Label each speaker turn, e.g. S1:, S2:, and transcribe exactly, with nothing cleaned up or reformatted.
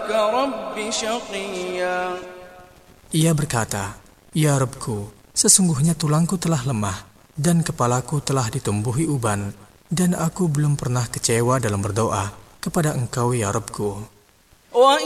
S1: لك رب شقيا.
S2: Ia berkata, Ya Rabbku, sesungguhnya tulangku telah lemah dan kepalaku telah ditumbuhi uban, dan aku belum pernah kecewa dalam berdoa kepada Engkau ya Rabbku.